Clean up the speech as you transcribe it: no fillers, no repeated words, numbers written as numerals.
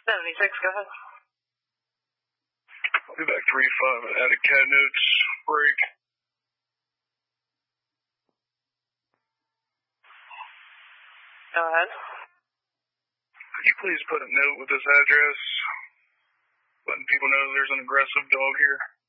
76, go ahead. I'll be back 3-5 at a cat notes break. Go ahead. Could you please put a note with this address, letting people know there's an aggressive dog here?